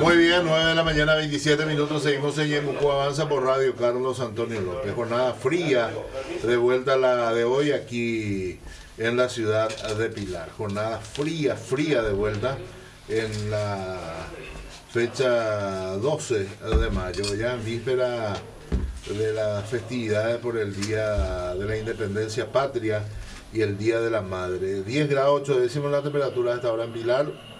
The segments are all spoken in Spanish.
Muy bien, 9 de la mañana, 27 minutos. Seguimos en Ñembucú Avanza por Radio Carlos Antonio López. Jornada fría de vuelta a la de hoy aquí en la ciudad de Pilar. Jornada fría de vuelta en la fecha 12 de mayo, ya en víspera de las festividades por el Día de la Independencia Patria y el Día de la Madre. 10 grados 8 décimos la temperatura a esta hora en Pilar.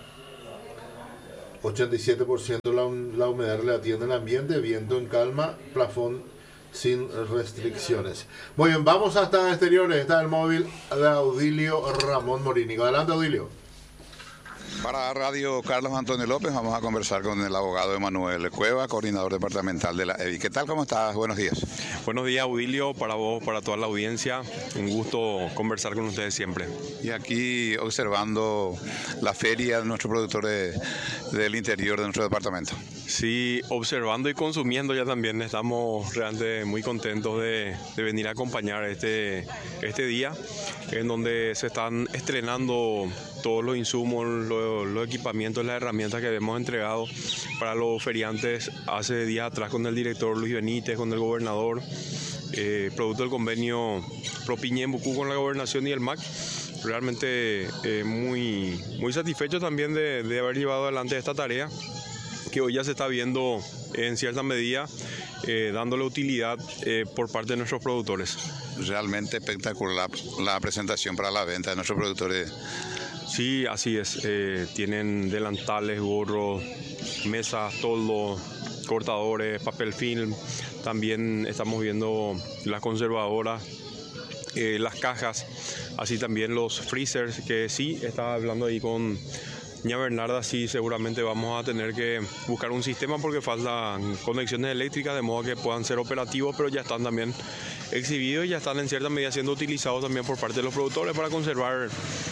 87% la humedad relativa del ambiente, viento en calma, plafón sin restricciones. Muy bien, vamos hasta exteriores. Está el móvil de Audilio Ramón Morínigo. Adelante, Audilio. Para Radio Carlos Antonio López vamos a conversar con el abogado Emanuel Cueva, coordinador departamental de la EBI. ¿Qué tal? ¿Cómo estás? Buenos días. Buenos días, Audilio, para vos, para toda la audiencia. Un gusto conversar con ustedes siempre. Y aquí observando la feria de nuestros productores del interior de nuestro departamento. Sí, observando y consumiendo ya también. Estamos realmente muy contentos de venir a acompañar este día en donde se están estrenando todos los insumos, los equipamientos, las herramientas que hemos entregado para los feriantes hace días atrás con el director Luis Benítez, con el gobernador, producto del convenio Propi-Ñembucú con la gobernación y el MAC. Realmente muy satisfecho también de haber llevado adelante esta tarea, que hoy ya se está viendo en cierta medida dándole utilidad por parte de nuestros productores. Realmente espectacular la presentación para la venta de nuestros productores. Sí, así es. Tienen delantales, gorros, mesas, toldos, cortadores, papel film. También estamos viendo las conservadoras, las cajas, así también los freezers, que sí, estaba hablando ahí con Ña Bernarda. Sí, seguramente vamos a tener que buscar un sistema porque faltan conexiones eléctricas de modo que puedan ser operativos, pero ya están también exhibidos y ya están en cierta medida siendo utilizados también por parte de los productores para conservar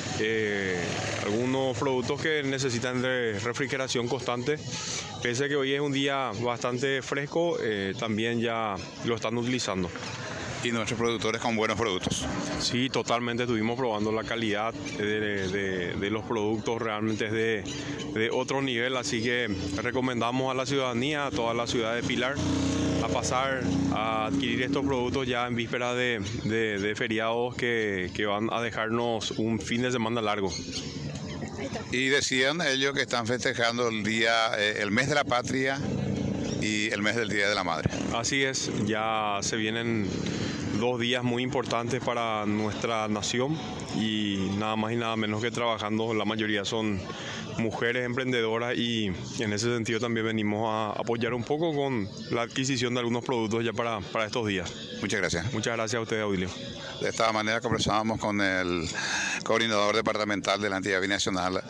algunos productos que necesitan de refrigeración constante. Pese a que hoy es un día bastante fresco, también ya lo están utilizando. Y nuestros productores con buenos productos. Sí, totalmente. Estuvimos probando la calidad de los productos, realmente es de otro nivel, así que recomendamos a la ciudadanía, a toda la ciudad de Pilar, a pasar a adquirir estos productos ya en vísperas de feriados que van a dejarnos un fin de semana largo. Y decían ellos que están festejando el mes de la patria y el mes del Día de la Madre. Así es, ya se vienen 2 días muy importantes para nuestra nación y nada más y nada menos que trabajando. La mayoría son mujeres emprendedoras y en ese sentido también venimos a apoyar un poco con la adquisición de algunos productos ya para estos días. Muchas gracias. Muchas gracias a usted, Audilio. De esta manera conversábamos con el coordinador departamental de la entidad binacional,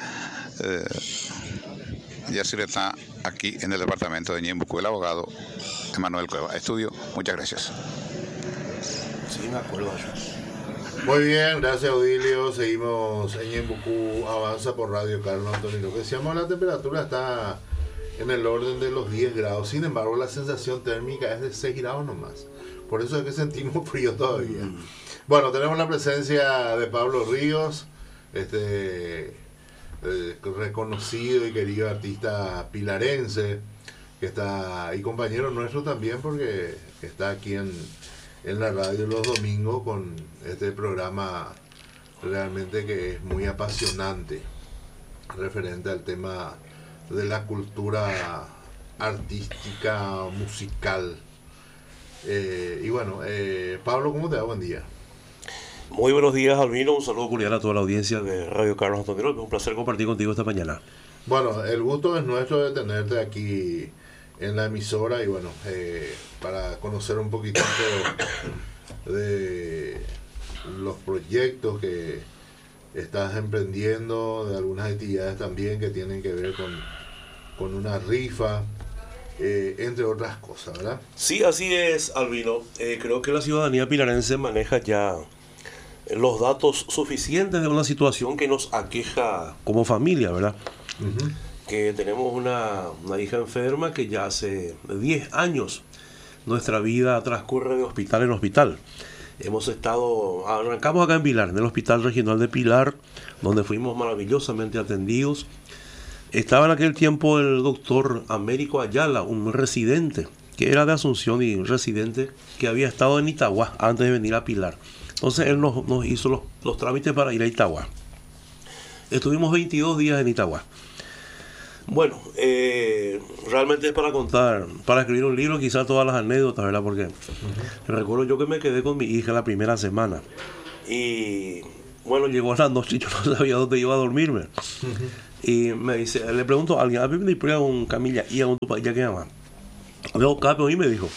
Yacir está aquí en el departamento de Ñembucú, el abogado Emanuel Cueva. Estudio, muchas gracias. Sí, me acuerdo. Muy bien, gracias, Audilio. Seguimos en Ñembucú Avanza por Radio Carlos Antonio. Lo que decíamos, la temperatura está en el orden de los 10 grados. Sin embargo, la sensación térmica es de 6 grados nomás. Por eso es que sentimos frío todavía. Bueno, tenemos la presencia de Pablo Ríos, reconocido y querido artista pilarense, que está, y compañero nuestro también, porque está aquí en la radio los domingos con este programa realmente que es muy apasionante referente al tema de la cultura artística, musical. Y bueno, Pablo, ¿cómo te va? Buen día. Muy buenos días, Albino. Un saludo cordial a toda la audiencia de Radio Carlos Antonio López. Un placer compartir contigo esta mañana. Bueno, el gusto es nuestro de tenerte aquí en la emisora y bueno, para conocer un poquito de los proyectos que estás emprendiendo, de algunas actividades también que tienen que ver con una rifa, entre otras cosas, ¿verdad? Sí, así es, Albino. Creo que la ciudadanía pilarense maneja ya los datos suficientes de una situación que nos aqueja como familia, ¿verdad? Uh-huh. Que tenemos una hija enferma que ya hace 10 años nuestra vida transcurre de hospital en hospital. Arrancamos acá en Pilar, en el Hospital Regional de Pilar, donde fuimos maravillosamente atendidos. Estaba en aquel tiempo el doctor Américo Ayala, un residente, que era de Asunción y un residente que había estado en Itagua antes de venir a Pilar. Entonces él nos hizo los trámites para ir a Itagua. Estuvimos 22 días en Itagua. Bueno, realmente es para contar, para escribir un libro, quizás todas las anécdotas, ¿verdad? Porque recuerdo yo que me quedé con mi hija la primera semana. Y bueno, llegó a la noche y yo no sabía dónde iba a dormirme. Y me dice, le pregunto a alguien, ¿a mí me prueba un camilla y a un tupaya que llama? Veo cambio y me dijo.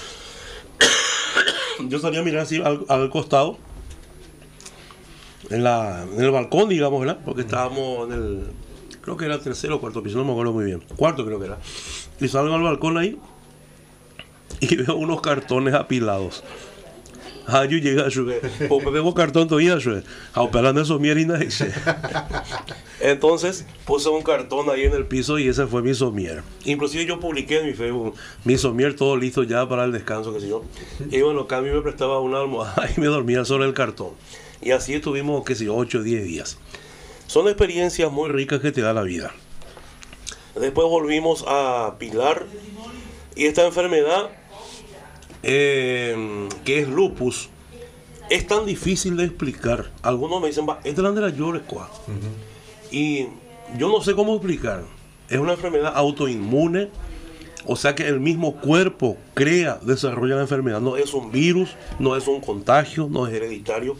Yo salí a mirar así al costado, en el balcón, digamos, ¿verdad? Porque estábamos en el, creo que era el tercero o cuarto piso, no me acuerdo muy bien. Cuarto creo que era. Y salgo al balcón ahí y veo unos cartones apilados. Yo llegué a subir, porque veo cartón todavía, a operar de esos mierdas. Entonces puse un cartón ahí en el piso y ese fue mi somier. Inclusive yo publiqué en mi Facebook mi somier todo listo ya para el descanso, qué sé yo. Y bueno, Cami me prestaba una almohada y me dormía sobre el cartón. Y así estuvimos, qué sé yo, 8 o 10 días. Son experiencias muy ricas que te da la vida. Después volvimos a Pilar y esta enfermedad, que es lupus, es tan difícil de explicar. Algunos me dicen, es de la llores, y yo no sé cómo explicar. Es una enfermedad autoinmune, o sea que el mismo cuerpo desarrolla la enfermedad. No es un virus, no es un contagio, no es hereditario.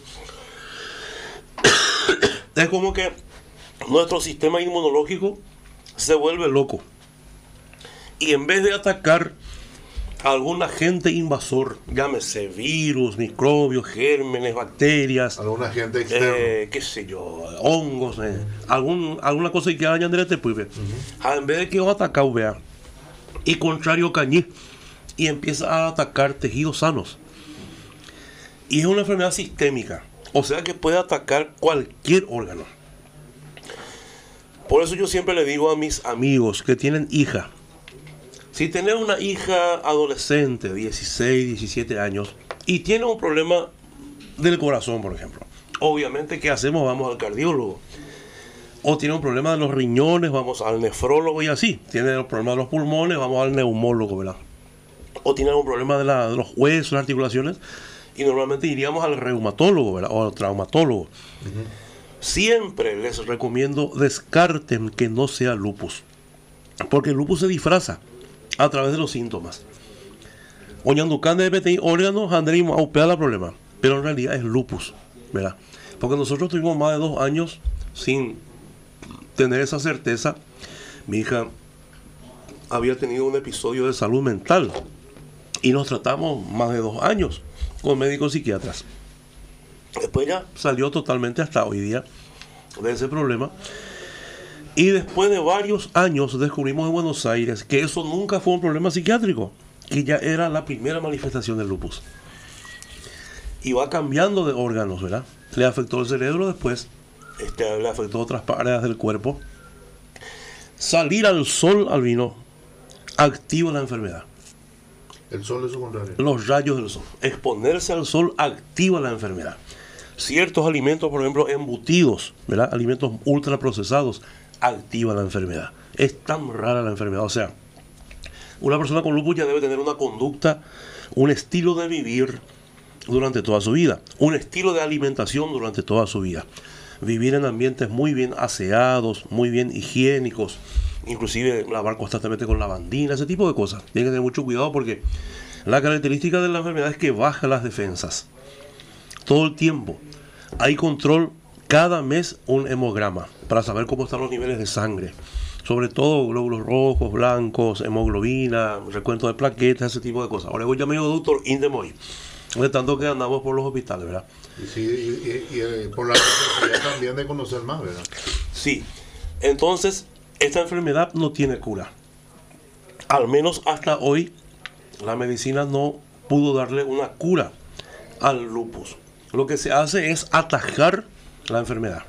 Es como que nuestro sistema inmunológico se vuelve loco y en vez de atacar a algún agente invasor, llámese virus, microbios, gérmenes, bacterias, algún agente externo, qué sé yo, hongos, alguna cosa que hayan de este pues, en vez de que os ataca, vea, y contrario cañí, y empieza a atacar tejidos sanos. Y es una enfermedad sistémica, o sea que puede atacar cualquier órgano. Por eso yo siempre le digo a mis amigos que tienen hija, si tenés una hija adolescente, 16, 17 años, y tiene un problema del corazón, por ejemplo, obviamente, ¿qué hacemos? Vamos al cardiólogo. O tiene un problema de los riñones, vamos al nefrólogo y así. Tiene el problema de los pulmones, vamos al neumólogo, ¿verdad? O tiene algún problema de los huesos, las articulaciones, y normalmente iríamos al reumatólogo, ¿verdad? O al traumatólogo. Siempre les recomiendo descarten que no sea lupus, porque el lupus se disfraza a través de los síntomas. Oñanducán de PTI, órganos, andrimo, aupea el problema, pero en realidad es lupus, ¿verdad? Porque nosotros tuvimos más de 2 años sin tener esa certeza. Mi hija había tenido un episodio de salud mental y nos tratamos más de 2 años con médicos psiquiatras. Después ya salió totalmente hasta hoy día de ese problema. Y después de varios años descubrimos en Buenos Aires que eso nunca fue un problema psiquiátrico, que ya era la primera manifestación del lupus. Y va cambiando de órganos, ¿verdad? Le afectó el cerebro, después le afectó otras áreas del cuerpo. Salir al sol, Albino, activa la enfermedad. El sol es su contrario. Los rayos del sol. Exponerse al sol activa la enfermedad. Ciertos alimentos, por ejemplo, embutidos, ¿verdad? Alimentos ultraprocesados, activa la enfermedad. Es tan rara la enfermedad. O sea, una persona con lupus ya debe tener una conducta, un estilo de vivir durante toda su vida, un estilo de alimentación durante toda su vida. Vivir en ambientes muy bien aseados, muy bien higiénicos, inclusive lavar constantemente con lavandina, ese tipo de cosas. Tiene que tener mucho cuidado porque la característica de la enfermedad es que baja las defensas. Todo el tiempo hay control, cada mes un hemograma para saber cómo están los niveles de sangre, sobre todo glóbulos rojos, blancos, hemoglobina, recuento de plaquetas, ese tipo de cosas. Ahora ya me digo doctor Indemoy, de tanto que andamos por los hospitales, ¿verdad? Y por la necesidad también de conocer más, ¿verdad? Sí, entonces esta enfermedad no tiene cura. Al menos hasta hoy la medicina no pudo darle una cura al lupus. Lo que se hace es atajar la enfermedad.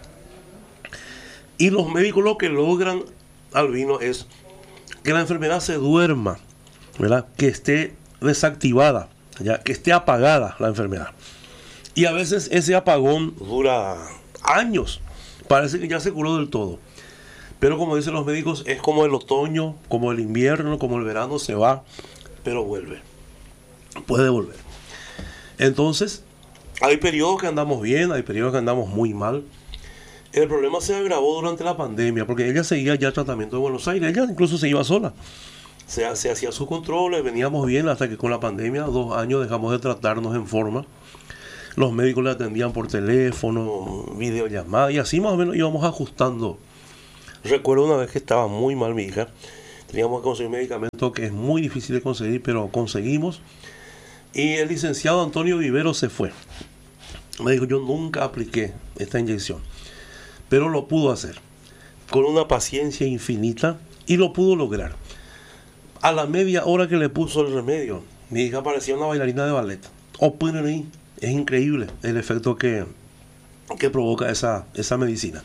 Y los médicos lo que logran, Albino, es que la enfermedad se duerma, ¿verdad? Que esté desactivada, ¿ya? Que esté apagada la enfermedad. Y a veces ese apagón dura años. Parece que ya se curó del todo. Pero como dicen los médicos, es como el otoño, como el invierno, como el verano, se va, pero vuelve. Puede volver. Entonces, hay periodos que andamos bien, hay periodos que andamos muy mal. El problema se agravó durante la pandemia, porque ella seguía ya tratamiento en Buenos Aires, ella incluso se iba sola. Se hacía sus controles, veníamos bien hasta que con la pandemia, 2 años dejamos de tratarnos en forma. Los médicos le atendían por teléfono, videollamada, y así más o menos íbamos ajustando. Recuerdo una vez que estaba muy mal mi hija, teníamos que conseguir medicamento que es muy difícil de conseguir, pero conseguimos. Y el licenciado Antonio Vivero se fue. Me dijo, yo nunca apliqué esta inyección, pero lo pudo hacer con una paciencia infinita y lo pudo lograr. A la media hora que le puso el remedio, mi hija parecía una bailarina de ballet. Es increíble el efecto que provoca esa medicina.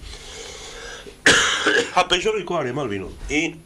A pecho rico haré mal vino. Y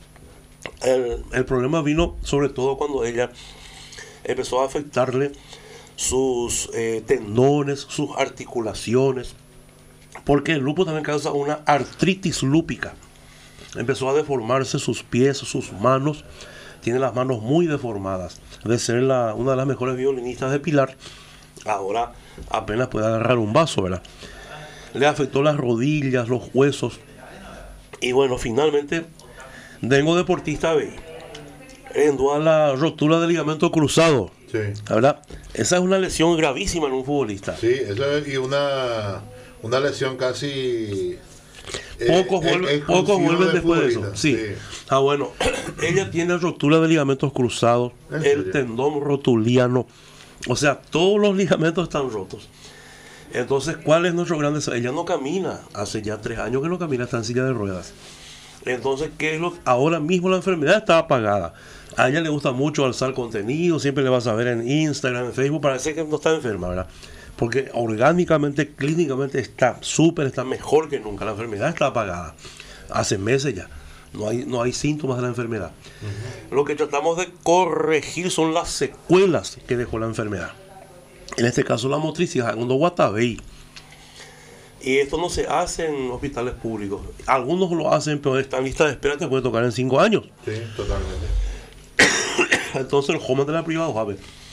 el problema vino sobre todo cuando ella empezó a afectarle sus tendones, sus articulaciones, porque el lupus también causa una artritis lúpica. Empezó a deformarse sus pies, sus manos. Tiene las manos muy deformadas. De ser una de las mejores violinistas de Pilar, ahora apenas puede agarrar un vaso, ¿verdad? Le afectó las rodillas, los huesos. Y bueno, finalmente, vengo deportista B. En la rotura del ligamento cruzado. Sí. ¿Verdad? Esa es una lesión gravísima en un futbolista. Sí, eso es, y una lesión casi... Pocos vuelven después de eso. Sí. Bueno, ella tiene rotura de ligamentos cruzados, el tendón rotuliano, o sea, todos los ligamentos están rotos. Entonces, ¿cuál es nuestro gran desafío? Ella no camina, hace ya 3 años que no camina, está en silla de ruedas. Entonces, ¿qué es lo que ahora mismo la enfermedad está apagada? A ella le gusta mucho alzar contenido, siempre le vas a ver en Instagram, en Facebook, parece que no está enferma, ¿verdad? Porque orgánicamente, clínicamente está mejor que nunca. La enfermedad está apagada. Hace meses ya. No hay síntomas de la enfermedad. Uh-huh. Lo que tratamos de corregir son las secuelas que dejó la enfermedad. En este caso la motricidad, segundo Guatabey. Y esto no se hace en hospitales públicos. Algunos lo hacen, pero esta lista de espera te puede tocar en 5 años. Sí, totalmente. Entonces el home de la privada, ¿sabes?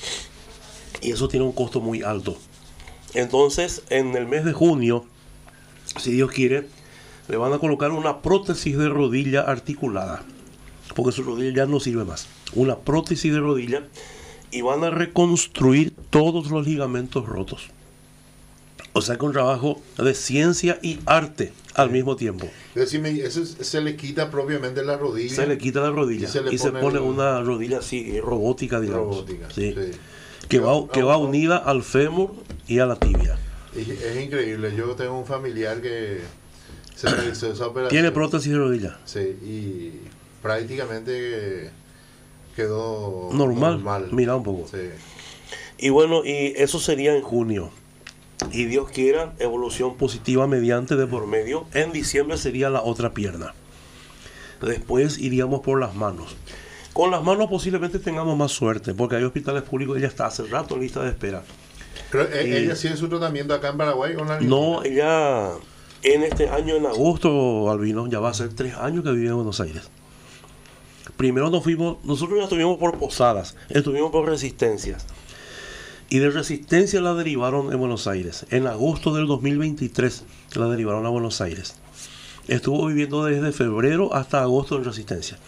Y eso tiene un costo muy alto. Entonces, en el mes de junio, si Dios quiere, le van a colocar una prótesis de rodilla articulada, porque su rodilla ya no sirve más. Una prótesis de rodilla, y van a reconstruir todos los ligamentos rotos. O sea que un trabajo de ciencia y arte al mismo tiempo. Decime, ¿eso se le quita propiamente la rodilla? Se le quita la rodilla y se pone una rodilla así, robótica, digamos. Robótica, sí. Que va unida al fémur y a la tibia. Es increíble. Yo tengo un familiar que se realizó esa operación. ¿Tiene prótesis de rodilla? Sí, y prácticamente quedó normal. Mira un poco. Sí. Y bueno, y eso sería en junio. Y Dios quiera, evolución positiva mediante de por medio. En diciembre sería la otra pierna. Después iríamos por las manos. Con las manos posiblemente tengamos más suerte, porque hay hospitales públicos, ella está hace rato en lista de espera. Pero, ¿ella sigue su tratamiento acá en Paraguay o en Argentina? No, ella en este año, en agosto, Albino, ya va a ser 3 años que vive en Buenos Aires. Primero nosotros ya estuvimos por Posadas, estuvimos por Resistencias. Y de Resistencia la derivaron en Buenos Aires. En agosto del 2023 la derivaron a Buenos Aires. Estuvo viviendo desde febrero hasta agosto en Resistencia.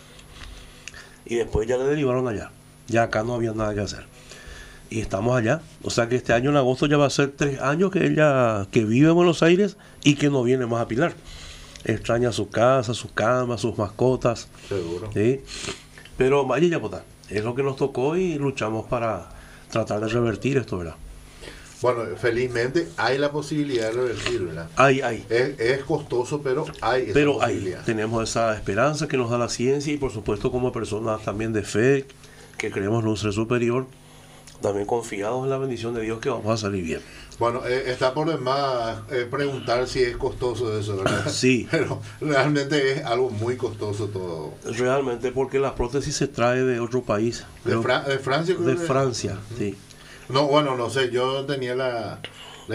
Y después ya le derivaron allá. Ya acá no había nada que hacer. Y estamos allá. O sea que este año en agosto ya va a ser 3 años que ella vive en Buenos Aires y que no viene más a Pilar. Extraña su casa, su cama, sus mascotas. Seguro. ¿Sí? Pero vaya ya, pota. Es lo que nos tocó y luchamos para tratar de revertir esto, ¿verdad? Bueno, felizmente hay la posibilidad de revertir, ¿verdad? Hay. Es costoso, pero hay esa posibilidad. Tenemos esa esperanza que nos da la ciencia y por supuesto como personas también de fe, que creemos en un ser superior, también confiados en la bendición de Dios que vamos a salir bien. Bueno, está por demás preguntar si es costoso eso, ¿verdad? Sí. Pero realmente es algo muy costoso todo. Realmente, porque la prótesis se trae de otro país. ¿De Francia? De Francia, sí. No, bueno, no sé, yo tenía la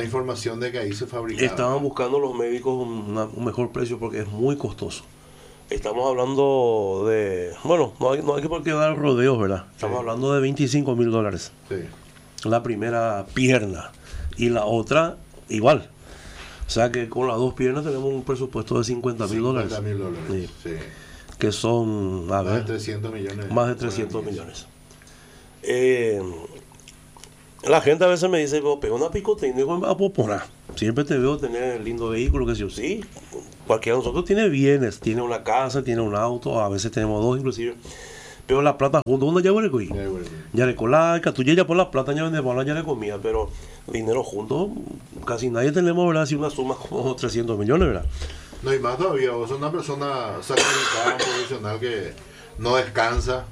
información de que ahí se fabricaba. Estaban buscando los médicos un mejor precio porque es muy costoso. Estamos hablando de... Bueno, no hay que por qué dar rodeos, ¿verdad? Estamos hablando de $25,000. Sí. La primera pierna. Y la otra, igual. O sea que con las dos piernas tenemos un presupuesto de $50,000. $50,000. Sí. Sí. Que son, a Más ver, de 300 millones. más de 300 millones. La gente a veces me dice, veo, pega una picota y no a poponar. Siempre te veo tener lindo vehículo, que sí, cualquiera de nosotros tiene bienes, tiene una casa, tiene un auto, a veces tenemos dos inclusive. Pero la plata junto, uno ya huele coí. Ya le colaca, tú ya por la plata ya vende para ya le comía, pero dinero junto, casi nadie tenemos, ¿verdad? Así una suma como 300 millones, ¿verdad? No, y más todavía, vos sos una persona sacrificada, un profesional que no descansa,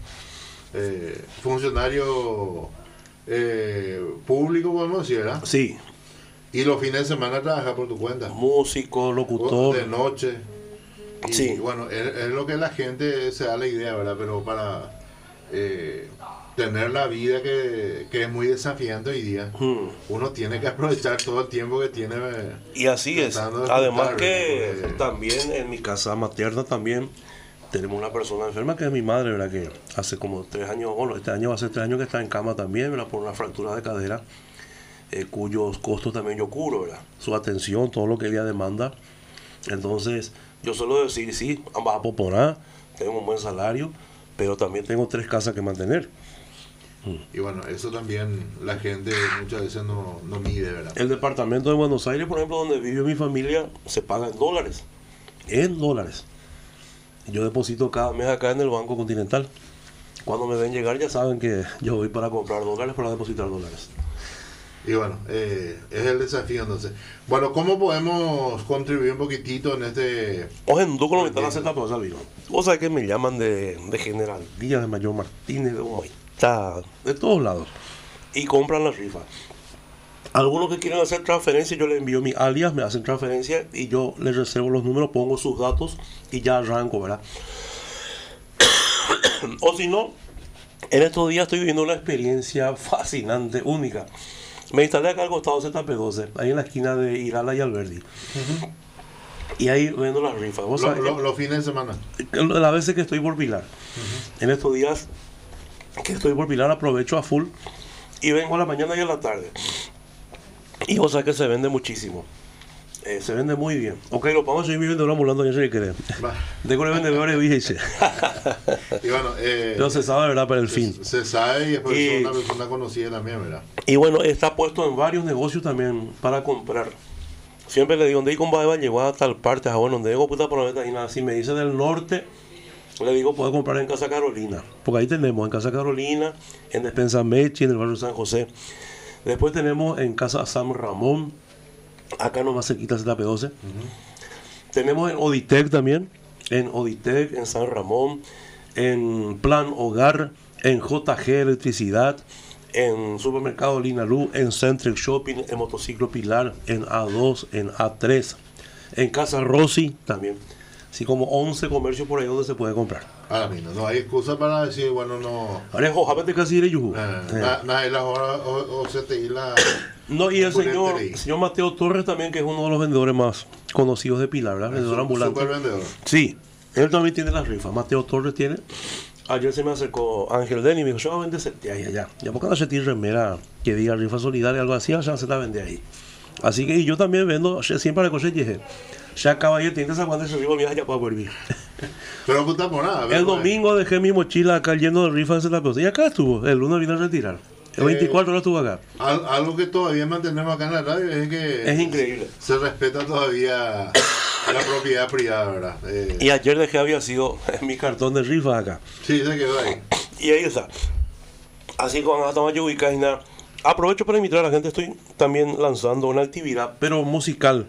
funcionario público, podemos decir, ¿verdad? Sí. Y los fines de semana trabaja por tu cuenta. Músico, locutor. De noche. Y Sí. bueno, es lo que la gente se da la idea, ¿verdad? Pero para tener la vida que es muy desafiante hoy día, uno tiene que aprovechar todo el tiempo que tiene. Y así es. Tratando de Además juntar, que porque- también en mi casa materna también tenemos una persona enferma que es mi madre, ¿verdad? Que hace como 3 años, bueno, este año va a ser 3 años que está en cama también, ¿verdad? Por una fractura de cadera, cuyos costos también yo cubro, ¿verdad? Su atención, todo lo que ella demanda. Entonces, yo suelo decir, sí, vas a poponar, tengo un buen salario, pero también tengo 3 casas que mantener. Y bueno, eso también la gente muchas veces no mide, ¿verdad? El departamento de Buenos Aires, por ejemplo, donde vive mi familia, se paga en dólares. En dólares. Yo deposito cada mes acá en el Banco Continental. Cuando me ven llegar ya saben que yo voy para comprar dólares, para depositar dólares. Y bueno, es el desafío entonces. Bueno, ¿cómo podemos contribuir un poquitito en este... Oye, en Duco lo están haciendo cosa, vino. Vos sabés que me llaman de General Díaz, de Mayor Martínez, de Humaitá, de todos lados. Y compran la rifa. Algunos que quieren hacer transferencia, yo les envío mi alias, me hacen transferencia y yo les reservo los números, pongo sus datos y ya arranco, ¿verdad? O si no, en estos días estoy viviendo una experiencia fascinante, única. Me instalé acá al costado ZP12, ahí en la esquina de Irala y Alberdi. Y ahí vendo las rifas. ¿Vos sabés que- Los fines de semana. las veces que estoy por Pilar. En estos días que estoy por Pilar aprovecho a full y vengo a la mañana y a la tarde. Y vos sabés que se vende muchísimo. Se vende muy bien. Ok, lo pongo, soy mi vendedor ambulante, ya sé qué querés. Va. Tengo el vendedor de dice. Y bueno, Pero se sabe, ¿verdad? Para el fin. se sabe y después Y- es una persona conocida también, ¿verdad? Y bueno, está puesto en varios negocios también para comprar. Siempre le digo, ¿dónde hay con Baeva? Llegó a tal parte, bueno, donde digo, puta, por y nada. Si me dice del norte, le digo, puede comprar en Casa Carolina. Porque ahí tenemos, en Casa Carolina, en Despensa Mechi, en el barrio San José. Después tenemos en Casa San Ramón, acá nomás cerquita ZP12. Tenemos en Oditec también, en Oditec, en San Ramón, en Plan Hogar, en JG Electricidad, en Supermercado Linalú, en Centric Shopping, en Motociclo Pilar, en A2, en A3, en Casa Rossi también. Así como 11 comercios por ahí donde se puede comprar. Ahora mismo, no hay excusa para decir, bueno, no... Ahora, ojalá casi iré yo. Nada, las horas o se te la... No, y el componente ahí. señor Mateo Torres también, que es uno de los vendedores más conocidos de Pilar, ¿verdad? Vendedor ambulante. Super vendedor. Sí, él también tiene las rifas. Mateo Torres tiene. Ayer se me acercó Ángel Denny y me dijo, yo voy a vender allá. Ya porque no se tiene remera que diga rifa solidaria, algo así, ya se la vende ahí. Así que y yo también vendo, siempre le coche dije, ya caballero, tienes esa cuando se rifa, mira, ya para volver. Pero puta por nada. El domingo dejé mi mochila acá lleno de rifas en la pelota. Y acá estuvo, el lunes vine a retirar. El 24 horas estuvo acá. Algo que todavía mantenemos acá en la radio es que Es increíble. se respeta todavía la propiedad privada, ¿verdad? Y ayer dejé había sido mi cartón de rifas acá. Sí, se quedó ahí. Y ahí está. Así con hasta Mayubica y nada. Aprovecho para invitar a la gente. Estoy también lanzando una actividad, pero musical.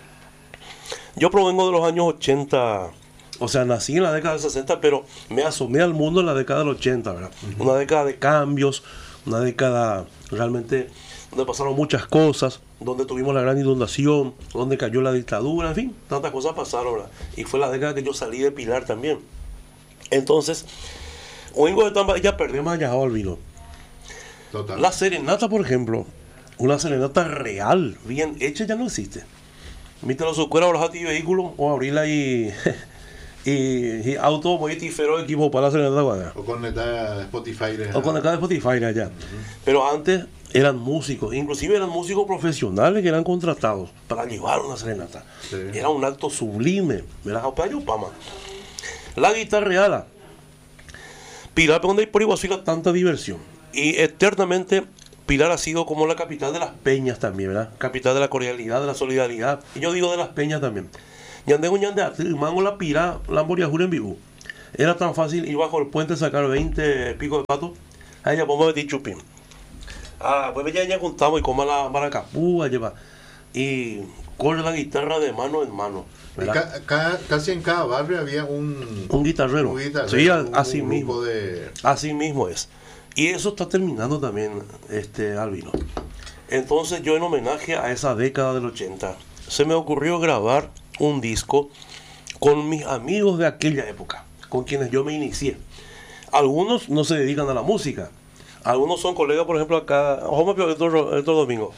Yo provengo de los años 80. O sea, nací en la década del 60, pero me asomé al mundo en la década del 80, ¿verdad? Una década de cambios, una década realmente donde pasaron muchas cosas, donde tuvimos la gran inundación, donde cayó la dictadura, en fin, tantas cosas pasaron, ¿verdad? Y fue la década que yo salí de Pilar también. Entonces, Oingo de Tamba ya perdemos allá al vino. Total. La serenata, por ejemplo, una serenata real, bien hecha, ya no existe. Viste los sucueros, bajate y vehículo, o abrirla y Y auto muy tifero equipo para la serenata guana. O conectar Spotify. O conectar Spotify allá. Pero antes eran músicos, inclusive eran músicos profesionales que eran contratados para llevar una serenata. Sí. Era un acto sublime, ¿verdad? Pama. La guitarreada. Pilar, donde hay por Iguazú tanta diversión. Y eternamente Pilar ha sido como la capital de las peñas también, ¿verdad? Capital de la cordialidad, de la solidaridad. Y yo digo de las peñas también. Yandengo mango la pira, la moriajura en vivo. Era tan fácil ir bajo el puente, sacar 20 picos de pato. Ahí ya vamos a meter chupín. Pues ya juntamos y coma la maracapúa, lleva. Y corre la guitarra de mano en mano. Casi en cada barrio había un guitarrero. Sí, así un mismo. Así mismo es. Y eso está terminando también, Albino. Entonces yo, en homenaje a esa década del 80, se me ocurrió grabar un disco con mis amigos de aquella época, con quienes yo me inicié. Algunos no se dedican a la música. Algunos son colegas, por ejemplo, acá. Otro domingo.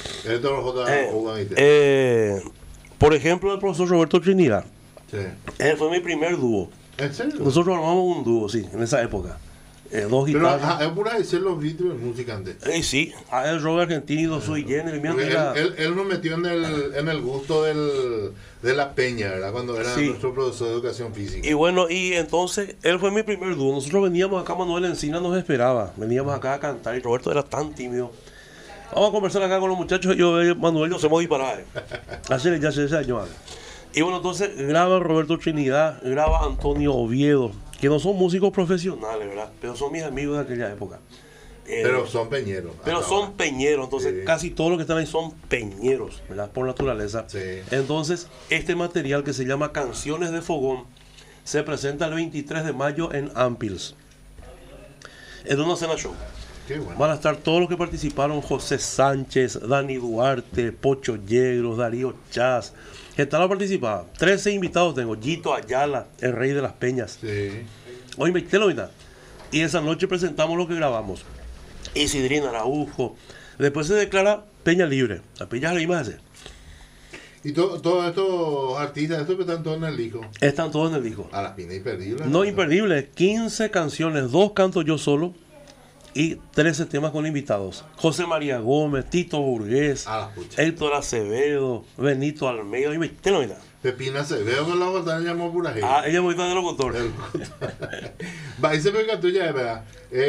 Por ejemplo, el profesor Roberto Trinidad. Sí. Él fue mi primer dúo. ¿En serio? Nosotros armamos un dúo, sí, en esa época. Dos guitarras. Pero es por ahí ser los Beatles música antes. Sí, a él rock argentino, soy Jenner. Él nos metió en el gusto de la peña, ¿verdad? Cuando era nuestro profesor de educación física. Y bueno, y entonces él fue mi primer dúo. Nosotros veníamos acá, Manuel Encina nos esperaba. Veníamos acá a cantar y Roberto era tan tímido. Vamos a conversar acá con los muchachos. Yo, Manuel, nos hemos disparado. Así ya 6 años. Y bueno, entonces graba Roberto Trinidad, graba Antonio Oviedo, que no son músicos profesionales, ¿verdad? Pero son mis amigos de aquella época. Pero son peñeros. Pero son peñeros, entonces casi todos los que están ahí son peñeros, ¿verdad? Por naturaleza. Sí. Entonces, este material que se llama Canciones de Fogón se presenta el 23 de mayo en Ampils. Es una cena show. Qué bueno. Van a estar todos los que participaron: José Sánchez, Dani Duarte, Pocho Yegros, Darío Chaz. ¿Qué tal ha participado? 13 invitados tengo. Gito Ayala, el rey de las peñas. Sí. Hoy me y esa noche presentamos lo que grabamos. Isidrín Araujo. Después se declara Peña Libre. La Peña Libre más. Y todos estos artistas, estos que están todos en el disco. Están todos en el disco. A la pina imperdible. No, imperdible. 15 canciones, 2 cantos yo solo y 13 temas con invitados. José María Gómez, Tito Burgués, Héctor Acevedo, Benito Almeida. Y me Pepina Acevedo, que la votaron llamó pura gente. Ella es muy de locutor. Va, ese me encantó ya, ¿verdad?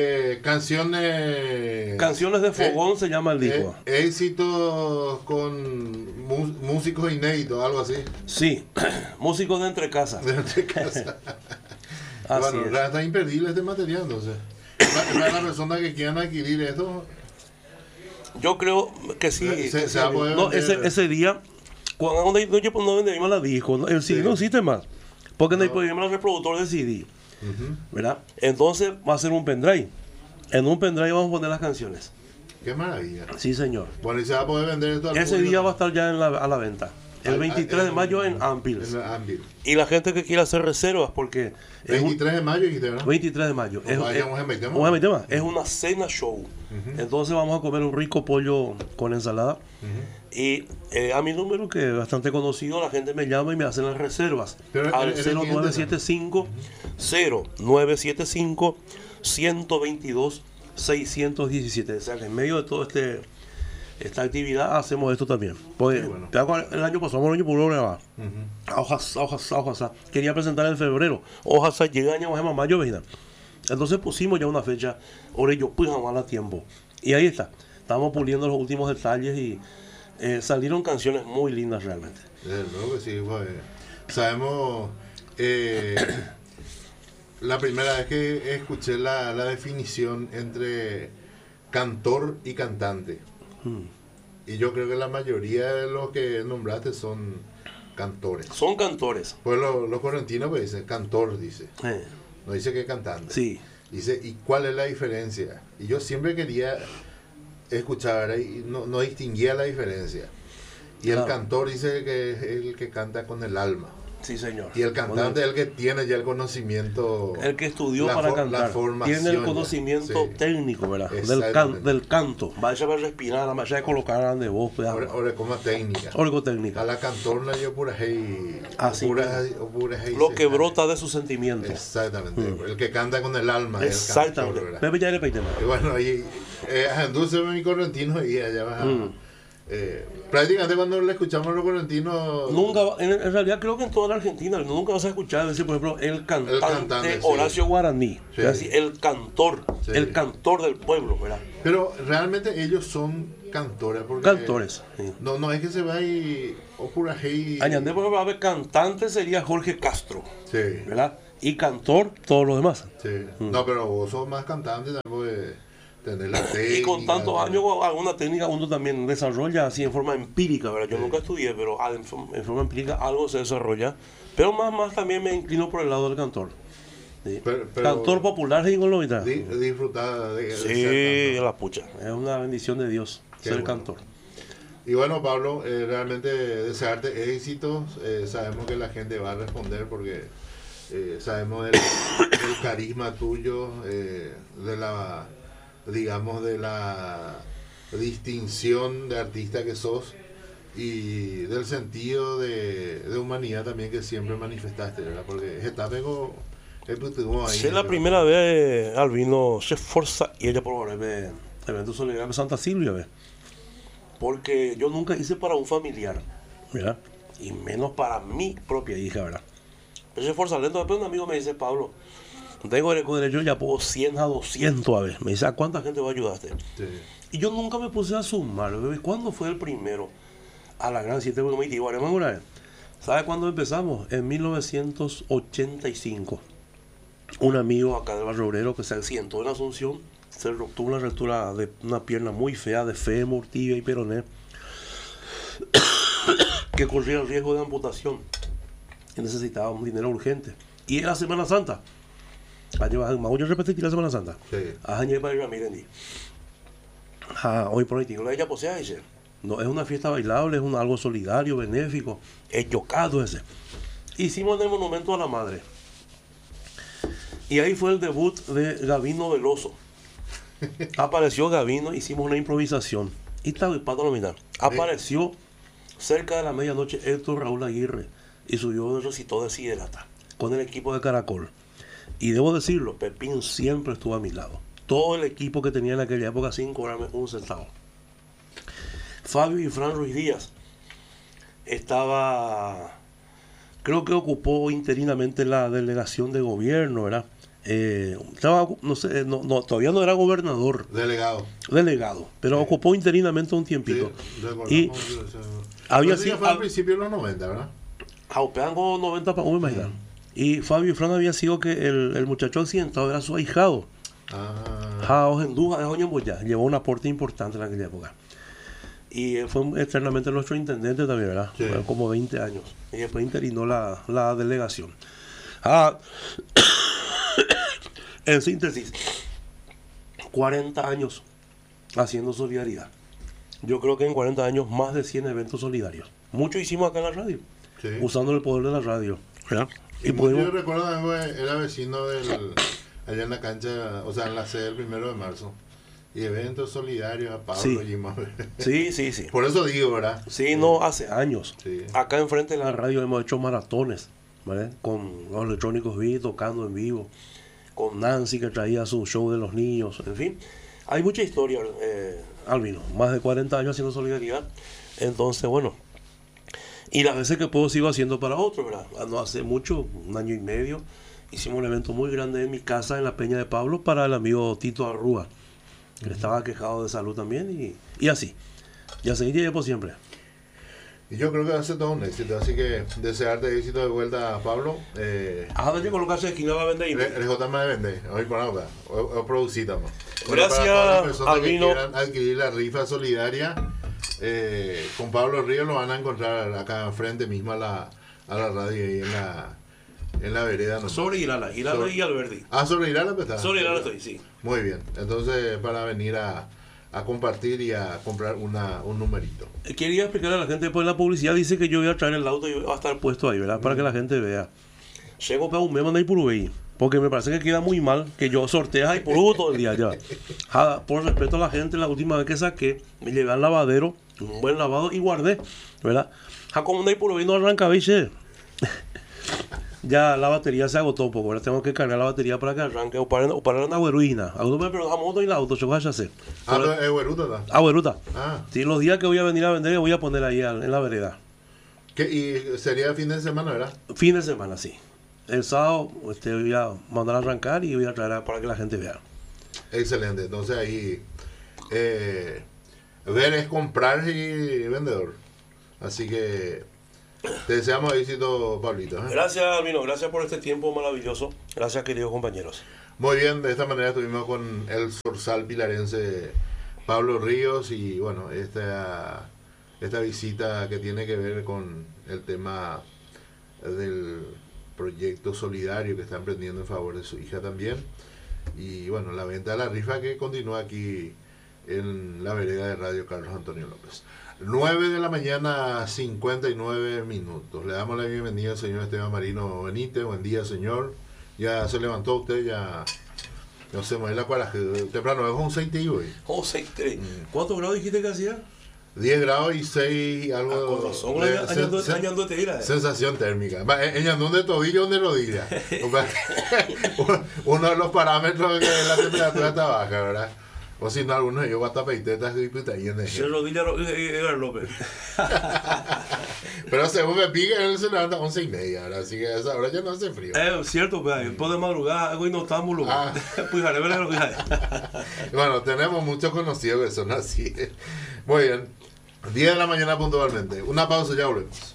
Canciones de Fogón se llama el disco. Éxitos con músicos inéditos, algo así. Sí, músicos de entre casa. De entre casa. Bueno, está imperdible este material, entonces. Para las personas que quieran adquirir esto, yo creo que sí. Ese día, cuando no vendimos la disco, el CD no existe más, porque no podíamos el reproductor de CD, ¿verdad? Entonces va a ser un pendrive. En un pendrive vamos a poner las canciones. Qué maravilla. Sí, señor. Bueno, y se va a poder vender esto al Ese público. día va a estar ya a la venta. El 23 de mayo en Ampils. Y la gente que quiera hacer reservas, porque... 23 de mayo, dijiste, ¿verdad? 23 de mayo. Es una cena show. Entonces vamos a comer un rico pollo con ensalada. Y a mi número, que es bastante conocido, la gente me llama y me hacen las reservas. Al 0975 122 617. O sea que en medio de todo esta actividad hacemos esto también. Pues, bueno. El año pasado, el año por grabar. Hojas. Quería presentar en febrero. Hojas llega año más mayo, ¿verdad? Entonces pusimos ya una fecha. Ahora yo pues jamás a tiempo. Y ahí está. Estamos puliendo los últimos detalles y salieron canciones muy lindas realmente. Luego que sí, pues, sabemos. La primera vez que escuché la definición entre cantor y cantante. Y yo creo que la mayoría de los que nombraste son cantores. Son cantores. Pues los correntinos pues dicen cantor, dice. No dice que cantante. Sí. Dice, ¿y cuál es la diferencia? Y yo siempre quería escuchar y no distinguía la diferencia. Y el cantor dice que es el que canta con el alma. Sí, señor. Y el cantante es el que tiene ya el conocimiento. El que estudió para cantar. Tiene el conocimiento técnico, ¿verdad? Del canto. Vaya a respirar, vaya a colocar de voz. Ahora, como técnica. Algo técnica. A la cantorna yo pura hey. Así. Lo que brota de sus sentimientos. Exactamente. El que canta con el alma. Exactamente. Pepe ya le peite. Y bueno, y Dulce mi correntino y allá va. Prácticamente cuando le escuchamos a los correntinos nunca, en realidad creo que en toda la Argentina nunca vas a escuchar decir, por ejemplo, el cantante Horacio Guaraní, es decir, el cantor del pueblo, ¿verdad? Pero realmente ellos son cantores, porque sí. No es que se va y ocurra hey. Añandé, por ejemplo, cantante sería Jorge Castro, sí, ¿verdad? Y cantor todos los demás. Sí. No, pero vos sos más cantante también. Tener la técnica, y con tantos años alguna técnica uno también desarrolla así en forma empírica, ¿verdad? Yo nunca estudié, pero en forma empírica algo se desarrolla, pero más también me inclino por el lado del cantor, ¿sí? Pero cantor popular y con lo vital. Disfrutar de sí, la pucha, es una bendición de Dios. Qué ser bueno. Cantor. Y bueno, Pablo, realmente desearte éxitos. Sabemos que la gente va a responder porque sabemos del carisma tuyo, de la, digamos, de la distinción de artista que sos y del sentido de humanidad también que siempre manifestaste, ¿verdad? Porque está pego ahí. Sí, la primera vez Albino se esfuerza y ella por el evento solidario de Santa Silvia, ¿ves? Porque yo nunca hice para un familiar, ¿verdad? Y menos para mi propia hija, ¿verdad? Pero se esfuerza lento. Después un amigo me dice, Pablo, tengo el derecho, ya puedo 100 a 200 a ver. Me dice, ¿a cuánta gente vos ayudaste? Sí. Y yo nunca me puse a sumar, bebé. ¿Cuándo fue el primero? A la gran 7 de ¿sabe cuándo empezamos? En 1985. Un amigo acá del Barrio Obrero que se accidentó en Asunción, se tuvo una ruptura de una pierna muy fea de fémur, tibia y peroné, que corría el riesgo de amputación y necesitaba un dinero urgente. Y era Semana Santa. Yo repetí la Semana Santa. Sí. Hoy por hoy tengo ella posea dice. No es una fiesta bailable, es algo solidario, benéfico, es chocado ese. Hicimos en el Monumento a la Madre. Y ahí fue el debut de Gabino Veloso. Apareció Gabino, hicimos una improvisación. Y estaba el pato nominal. Apareció cerca de la medianoche Héctor Raúl Aguirre y subió el recitó de Siderata con el equipo de Caracol. Y debo decirlo, Pepín siempre estuvo a mi lado. Todo el equipo que tenía en aquella época sin cobrarme un centavo. Fabio y Fran Ruiz Díaz estaba, creo que ocupó interinamente la delegación de gobierno, ¿verdad? Estaba, no sé, todavía no era gobernador. Delegado, pero sí. Ocupó interinamente un tiempito. Sí, y había sido fue al principio de los 90, ¿verdad? Aupeango 90 para imaginar. Y Fabio y Fran había sido que el muchacho accidentado era su ahijado. Llevó un aporte importante en aquella época. Y fue eternamente nuestro intendente también, ¿verdad? Sí. Fue como 20 años. Y después interinó la delegación. En síntesis, 40 años haciendo solidaridad. Yo creo que en 40 años más de 100 eventos solidarios. Mucho hicimos acá en la radio, sí. Usando el poder de la radio, ¿verdad? Y yo recuerdo, era vecino allá en la cancha, o sea, en la sede del 1 de marzo. Y eventos solidarios a Pablo sí. y sí. Por eso digo, ¿verdad? Sí, no, hace años. Sí. Acá enfrente de la radio hemos hecho maratones, ¿vale? Con los electrónicos V tocando en vivo. Con Nancy que traía su show de los niños. En fin, hay mucha historia, Albino. Más de 40 años haciendo solidaridad. Entonces, bueno. Y las veces que puedo sigo haciendo para otros, ¿verdad? No hace mucho, 1 año y medio, hicimos un evento muy grande en mi casa, en la Peña de Pablo, para el amigo Tito Arrúa, que estaba quejado de salud también, y así. Ya seguiré por siempre. Y yo creo que va a ser todo un éxito, así que desearte éxito de vuelta a Pablo. ¿Dónde colocarse esquina va a vender? El J me vende, hoy por ahora, o producitamos. Gracias, para las personas Albino. que quieran adquirir la rifa solidaria, con Pablo Ríos lo van a encontrar acá enfrente mismo a la radio, ahí en la vereda. ¿No? Sobre Irala y Alberdi. Sobre Irala pues está. Sobre Irala estoy, sí. Muy bien, entonces para venir a a compartir y a comprar un numerito. Quería explicarle a la gente, pues la publicidad dice que yo voy a traer el auto y va a estar puesto ahí, ¿verdad? Para que la gente vea. Llego para un mes, mandé por ahí, porque me parece que queda muy mal que yo sortee ahí por todo el día ya. Por respeto a la gente, la última vez que saqué, me llevé al lavadero, un buen lavado y guardé, ¿verdad? Como andé por ahí no arranca, ¿viste? Ya la batería se agotó un poco, ahora tengo que cargar la batería para que arranque o para una güeruina. A uno me pregunta, ¿cómo en el auto? ¿Qué vas a hacer? Es güeruta, ¿no? Güeruta. Ah. Sí, los días que voy a venir a vender, voy a poner ahí en la vereda. ¿Y sería fin de semana, verdad? Fin de semana, sí. El sábado voy a mandar a arrancar y voy a traer para que la gente vea. Excelente. Entonces ahí ver es comprar y vendedor. Así que te deseamos éxito, Pablito. Gracias, Albino. Gracias por este tiempo maravilloso. Gracias, queridos compañeros. Muy bien, de esta manera estuvimos con el zorzal pilarense Pablo Ríos y bueno, esta visita que tiene que ver con el tema del proyecto solidario que está emprendiendo en favor de su hija también. Y bueno, la venta de la rifa que continúa aquí en la vereda de Radio Carlos Antonio López. 9 de la mañana, 59 minutos. Le damos la bienvenida al señor Esteban Marino Benítez. Buen día, señor. Ya se levantó usted, ya no se mueve la cuaraje. Temprano, es un 6 hoy. Oh, 6. ¿Cuántos grados dijiste que hacía? 10 grados y 6 algo. Con razón, sensación térmica. En Ñandún de tobillo o de rodilla. Uno de los parámetros que la temperatura está baja, ¿verdad? O si no, algunos de ellos hasta peitetas y putaínes. Se rodilla Edgar López. Pero según me pica, él se levanta a 11:30, ¿verdad? Así que a esa hora ya no hace frío. Cierto, pues después de madrugada, algo inoctámbulo. Pues bueno, tenemos muchos conocidos que son así. Muy bien. 10 de la mañana puntualmente. Una pausa, ya volvemos.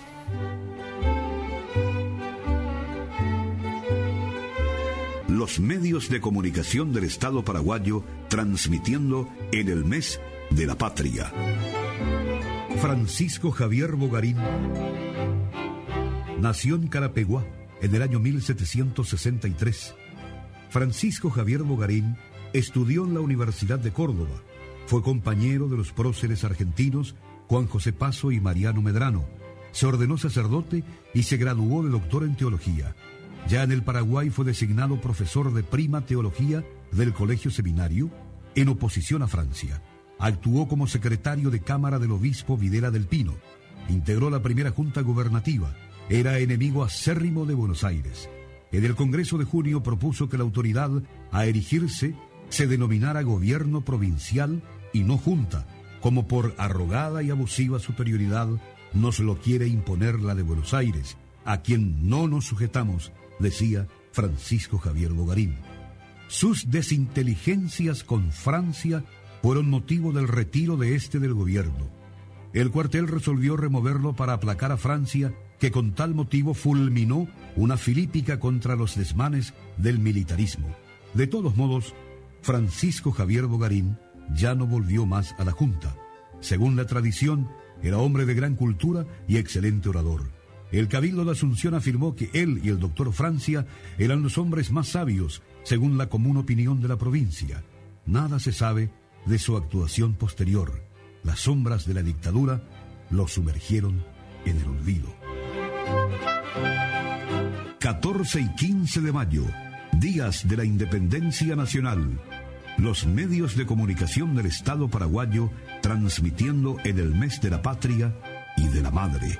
Los medios de comunicación del Estado paraguayo transmitiendo en el mes de la patria. Francisco Javier Bogarín nació en Carapeguá en el año 1763. Francisco Javier Bogarín estudió en la Universidad de Córdoba. Fue compañero de los próceres argentinos Juan José Paso y Mariano Medrano. Se ordenó sacerdote y se graduó de doctor en teología. Ya en el Paraguay fue designado profesor de prima teología del Colegio Seminario, en oposición a Francia. Actuó como secretario de Cámara del obispo Videla del Pino. Integró la primera junta gubernativa. Era enemigo acérrimo de Buenos Aires. En el Congreso de junio propuso que la autoridad a erigirse se denominara gobierno provincial y no junta, como por arrogada y abusiva superioridad nos lo quiere imponer la de Buenos Aires, a quien no nos sujetamos, decía Francisco Javier Bogarín. Sus desinteligencias con Francia fueron motivo del retiro de este del gobierno. El cuartel resolvió removerlo para aplacar a Francia, que con tal motivo fulminó una filípica contra los desmanes del militarismo. De todos modos, Francisco Javier Bogarín ya no volvió más a la Junta. Según la tradición, era hombre de gran cultura y excelente orador. El Cabildo de Asunción afirmó que él y el doctor Francia eran los hombres más sabios, según la común opinión de la provincia. Nada se sabe de su actuación posterior. Las sombras de la dictadura lo sumergieron en el olvido. 14 y 15 de mayo, días de la Independencia Nacional. Los medios de comunicación del Estado paraguayo transmitiendo en el mes de la patria y de la madre.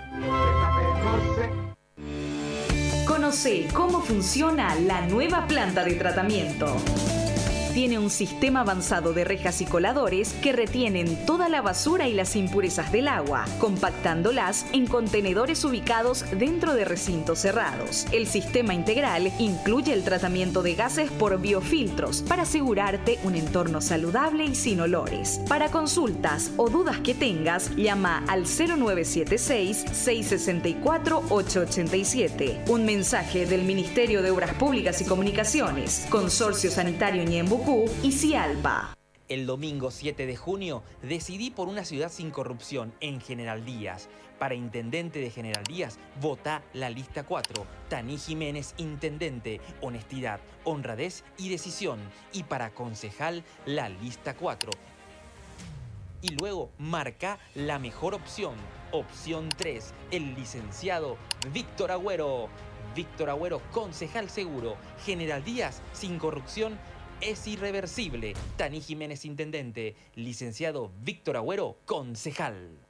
Conoce cómo funciona la nueva planta de tratamiento. Tiene un sistema avanzado de rejas y coladores que retienen toda la basura y las impurezas del agua, compactándolas en contenedores ubicados dentro de recintos cerrados. El sistema integral incluye el tratamiento de gases por biofiltros para asegurarte un entorno saludable y sin olores. Para consultas o dudas que tengas, llama al 0976-664-887. Un mensaje del Ministerio de Obras Públicas y Comunicaciones, Consorcio Sanitario Ñembucú y Cialpa. El domingo 7 de junio decidí por una ciudad sin corrupción en General Díaz. Para intendente de General Díaz, vota la lista 4. Taní Jiménez, intendente, honestidad, honradez y decisión. Y para concejal, la lista 4. y luego marca la mejor opción. Opción 3, el licenciado Víctor Agüero. Víctor Agüero, concejal seguro. General Díaz, sin corrupción, es irreversible. Taní Jiménez, intendente. Licenciado Víctor Agüero, concejal.